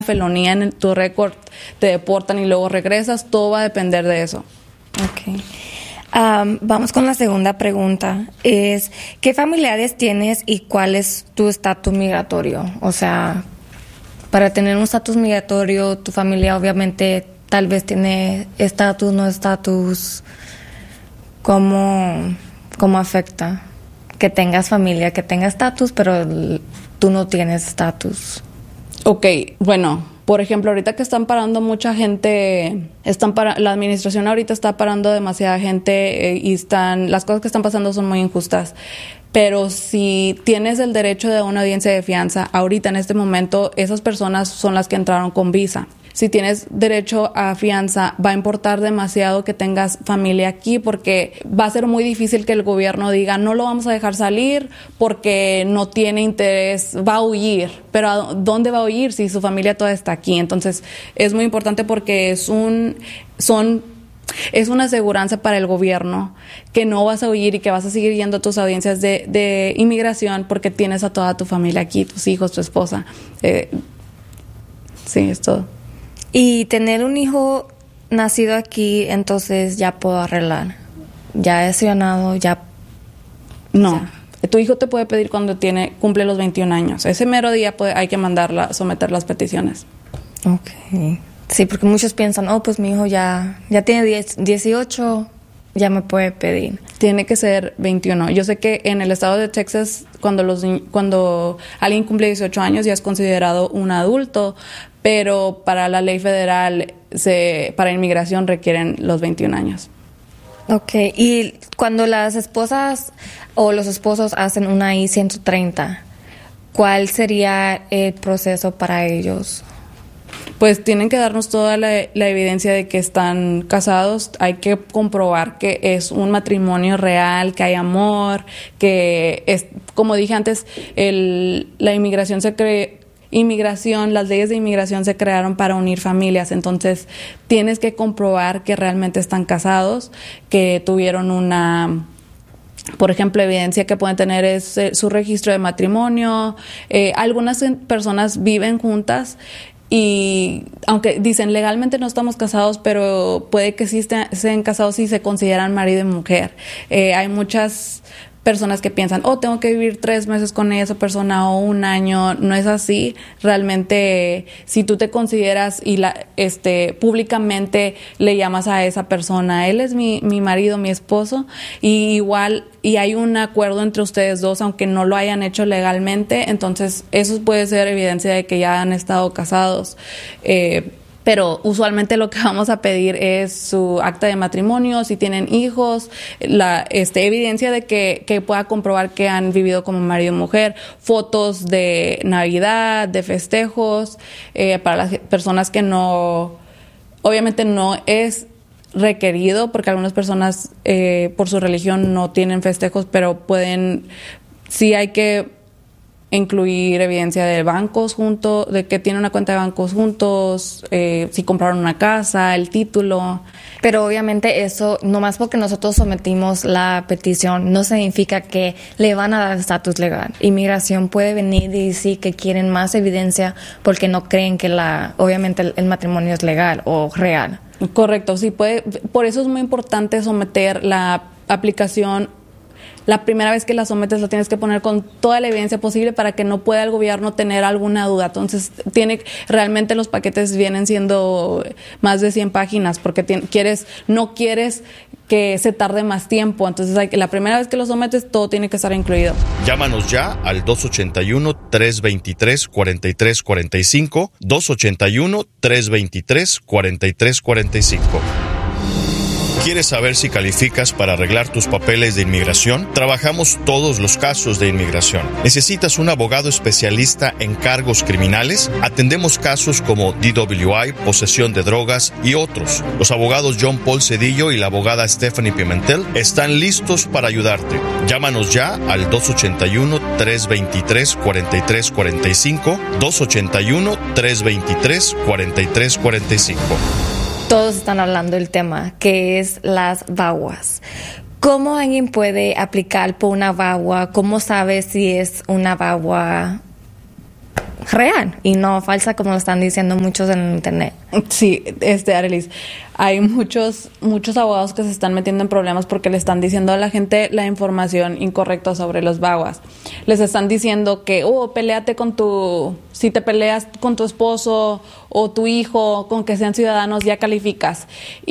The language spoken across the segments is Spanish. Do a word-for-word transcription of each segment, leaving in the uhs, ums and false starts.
felonía en tu récord, te deportan y luego regresas, todo va a depender de eso. Ok. Um, vamos con la segunda pregunta. Es, ¿qué familiares tienes y cuál es tu estatus migratorio? O sea, para tener un estatus migratorio, tu familia obviamente tal vez tiene estatus, no estatus. ¿Cómo, cómo afecta que tengas familia, que tenga estatus, pero tú no tienes estatus? Ok, bueno, por ejemplo, ahorita que están parando mucha gente, están para, la administración ahorita está parando demasiada gente eh, y están, las cosas que están pasando son muy injustas. Pero si tienes el derecho de una audiencia de fianza, ahorita en este momento, esas personas son las que entraron con visa. Si tienes derecho a fianza, va a importar demasiado que tengas familia aquí porque va a ser muy difícil que el gobierno diga no lo vamos a dejar salir porque no tiene interés, va a huir. Pero ¿a dónde va a huir si su familia toda está aquí? Entonces es muy importante porque es un, son, es una aseguranza para el gobierno que no vas a huir y que vas a seguir yendo a tus audiencias de, de inmigración porque tienes a toda tu familia aquí, tus hijos, tu esposa. Eh, sí, es todo. Y tener un hijo nacido aquí, entonces ya puedo arreglar. Ya he ciudadano, ya... No, o sea. Tu hijo te puede pedir cuando tiene cumple los veintiún años. Ese mero día puede, hay que mandarla, someter las peticiones. Ok. Sí, porque muchos piensan, oh, pues mi hijo ya, ya tiene diez, dieciocho, ya me puede pedir. Tiene que ser veintiuno. Yo sé que en el estado de Texas, cuando, los, cuando alguien cumple dieciocho años ya es considerado un adulto, pero para la ley federal, se, para inmigración requieren los veintiún años. Ok, y cuando las esposas o los esposos hacen una I ciento treinta, ¿cuál sería el proceso para ellos? Pues tienen que darnos toda la, la evidencia de que están casados. Hay que comprobar que es un matrimonio real, que hay amor, que es, como dije antes, el, la inmigración se cree... Inmigración, las leyes de inmigración se crearon para unir familias, entonces tienes que comprobar que realmente están casados, que tuvieron una, por ejemplo, evidencia que pueden tener es eh, su registro de matrimonio. Eh, algunas personas viven juntas y aunque dicen legalmente no estamos casados, pero puede que sí estén, estén casados y se consideran marido y mujer. Eh, hay muchas personas que piensan, oh, tengo que vivir tres meses con esa persona o un año. No es así. Realmente, si tú te consideras y la, este, públicamente le llamas a esa persona, él es mi, mi marido, mi esposo, y igual, y hay un acuerdo entre ustedes dos, aunque no lo hayan hecho legalmente, entonces eso puede ser evidencia de que ya han estado casados. Eh, Pero usualmente lo que vamos a pedir es su acta de matrimonio, si tienen hijos, la este, evidencia de que, que pueda comprobar que han vivido como marido y mujer, fotos de Navidad, de festejos, eh, para las personas que no, obviamente no es requerido, porque algunas personas eh, por su religión no tienen festejos, pero pueden, sí hay que incluir evidencia de bancos juntos, de que tienen una cuenta de bancos juntos, eh, si compraron una casa, el título. Pero obviamente eso, nomás porque nosotros sometimos la petición, no significa que le van a dar estatus legal. Inmigración puede venir y decir que quieren más evidencia porque no creen que la, obviamente el, el matrimonio es legal o real. Correcto, sí puede. Por eso es muy importante someter la aplicación. La primera vez que la sometes la tienes que poner con toda la evidencia posible para que no pueda el gobierno tener alguna duda. Entonces, tiene realmente los paquetes vienen siendo más de cien páginas porque tiene, quieres no quieres que se tarde más tiempo. Entonces, hay que, la primera vez que lo sometes, todo tiene que estar incluido. Llámanos ya al dos ochenta y uno, tres veintitrés, cuarenta y tres cuarenta y cinco, dos ochenta y uno, tres veintitrés, cuarenta y tres cuarenta y cinco. ¿Quieres saber si calificas para arreglar tus papeles de inmigración? Trabajamos todos los casos de inmigración. ¿Necesitas un abogado especialista en cargos criminales? Atendemos casos como D W I, posesión de drogas y otros. Los abogados John Paul Cedillo y la abogada Stephanie Pimentel están listos para ayudarte. Llámanos ya al dos ochenta y uno, tres veintitrés, cuarenta y tres cuarenta y cinco, dos ochenta y uno, tres veintitrés, cuarenta y tres cuarenta y cinco. Todos están hablando del tema, que es las V A W As. ¿Cómo alguien puede aplicar por una V A W A? ¿Cómo sabe si es una V A W A real y no falsa como lo están diciendo muchos en el internet. Sí, este, Arelis, hay muchos, muchos abogados que se están metiendo en problemas porque le están diciendo a la gente la información incorrecta sobre los V A W As. Les están diciendo que, oh, peléate con tu, si te peleas con tu esposo o tu hijo, con que sean ciudadanos, ya calificas.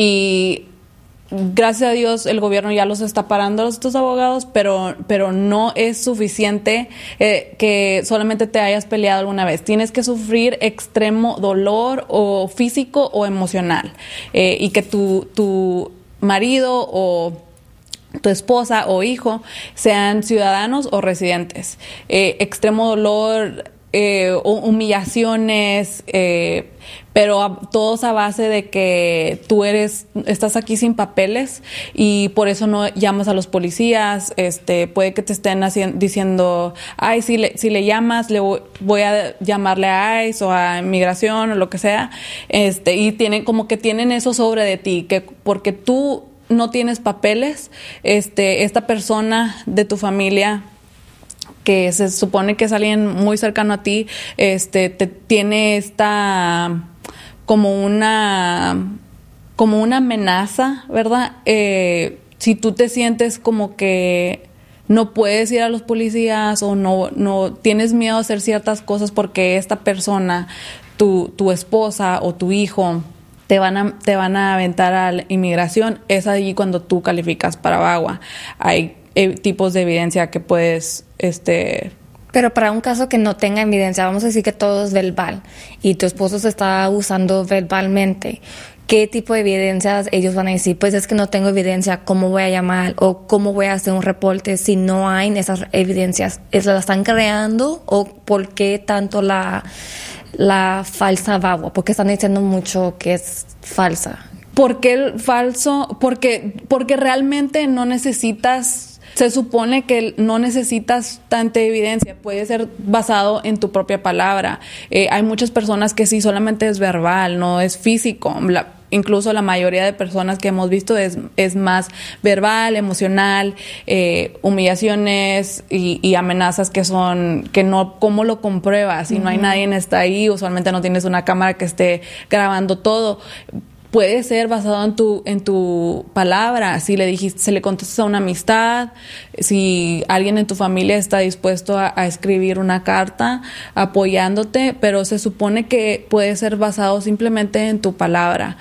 Y gracias a Dios el gobierno ya los está parando, estos abogados, pero, pero no es suficiente eh, que solamente te hayas peleado alguna vez. Tienes que sufrir extremo dolor o físico o emocional, eh, y que tu, tu marido o tu esposa o hijo sean ciudadanos o residentes. Eh, extremo dolor, eh, humillaciones, eh, pero a, todos a base de que tú eres, estás aquí sin papeles y por eso no llamas a los policías. Este, puede que te estén haciendo, diciendo, ay, si le, si le llamas, le voy, voy a llamarle a I C E o a inmigración o lo que sea. Este, y tienen, como que tienen eso sobre de ti, que porque tú no tienes papeles, este, esta persona de tu familia que se supone que es alguien muy cercano a ti, este, te tiene esta como una como una amenaza, ¿verdad? Eh, si tú te sientes como que no puedes ir a los policías o no no tienes miedo a hacer ciertas cosas porque esta persona, tu tu esposa o tu hijo te van a te van a aventar a la inmigración, es ahí cuando tú calificas para V A W A. Hay eh, tipos de evidencia que puedes este Pero para un caso que no tenga evidencia, vamos a decir que todo es verbal y tu esposo se está usando verbalmente, ¿qué tipo de evidencias ellos van a decir? Pues es que no tengo evidencia, ¿cómo voy a llamar? ¿O cómo voy a hacer un reporte si no hay esas evidencias? ¿Es la están creando o por qué tanto la, la falsa V A W A? Porque están diciendo mucho que es falsa. ¿Por qué el falso? Porque, porque realmente no necesitas... Se supone que no necesitas tanta evidencia, puede ser basado en tu propia palabra. Eh, hay muchas personas que sí, solamente es verbal, no es físico. La, incluso la mayoría de personas que hemos visto es, es más verbal, emocional, eh, humillaciones y, y amenazas que son, que no, ¿cómo lo compruebas? Si uh-huh. no hay nadie está ahí, usualmente no tienes una cámara que esté grabando todo. Puede ser basado en tu en tu palabra, si le dijiste, se le contestas a una amistad, si alguien en tu familia está dispuesto a, a escribir una carta apoyándote, pero se supone que puede ser basado simplemente en tu palabra.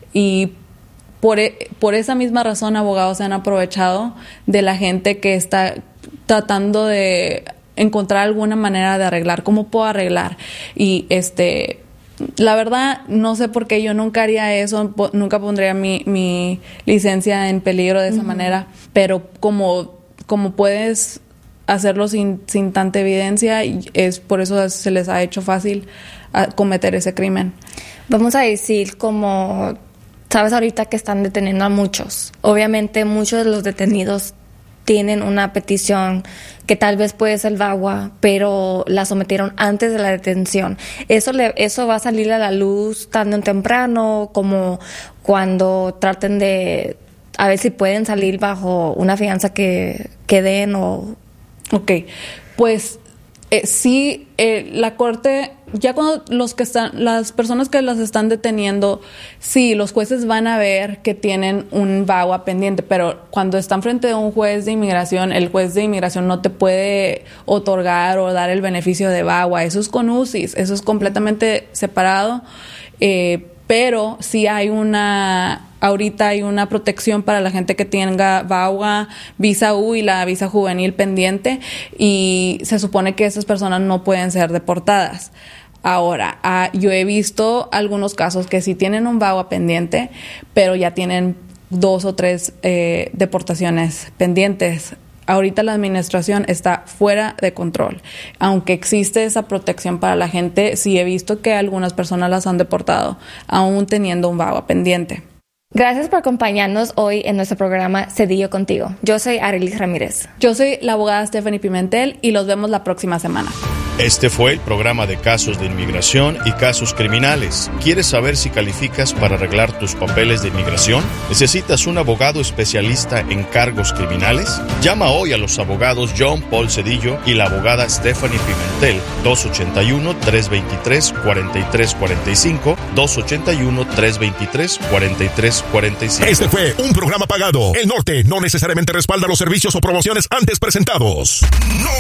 Y por, por esa misma razón abogados se han aprovechado de la gente que está tratando de encontrar alguna manera de arreglar. ¿Cómo puedo arreglar? Y este... La verdad, no sé por qué yo nunca haría eso, nunca pondría mi, mi licencia en peligro de esa uh-huh. manera, pero como, como puedes hacerlo sin, sin tanta evidencia, es por eso se les ha hecho fácil a cometer ese crimen. Vamos a decir, como sabes ahorita que están deteniendo a muchos, obviamente muchos de los detenidos tienen una petición que tal vez puede ser V A W A, pero la sometieron antes de la detención. Eso le, eso va a salir a la luz tan temprano como cuando traten de a ver si pueden salir bajo una fianza que, que den o... Ok, pues eh, sí, eh, la corte, ya cuando los que están, las personas que las están deteniendo, sí, los jueces van a ver que tienen un V A W A pendiente, pero cuando están frente a un juez de inmigración, el juez de inmigración no te puede otorgar o dar el beneficio de V A W A. Eso es con U C I S, eso es completamente separado, eh, pero sí hay una... Ahorita hay una protección para la gente que tenga V A W A, visa U y la visa juvenil pendiente, y se supone que esas personas no pueden ser deportadas. Ahora, ah, yo he visto algunos casos que sí tienen un V A W A pendiente, pero ya tienen dos o tres eh, deportaciones pendientes. Ahorita la administración está fuera de control. Aunque existe esa protección para la gente, sí he visto que algunas personas las han deportado, aún teniendo un V A W A pendiente. Gracias por acompañarnos hoy en nuestro programa Cedillo Contigo. Yo soy Arelis Ramírez. Yo soy la abogada Stephanie Pimentel y los vemos la próxima semana. Este fue el programa de casos de inmigración y casos criminales. ¿Quieres saber si calificas para arreglar tus papeles de inmigración? ¿Necesitas un abogado especialista en cargos criminales? Llama hoy a los abogados John Paul Cedillo y la abogada Stephanie Pimentel, dos ochenta y uno, tres veintitrés, cuarenta y tres cuarenta y cinco, dos ochenta y uno, tres veintitrés, cuarenta y tres cuarenta y cinco. Este fue un programa pagado. El Norte no necesariamente respalda los servicios o promociones antes presentados. No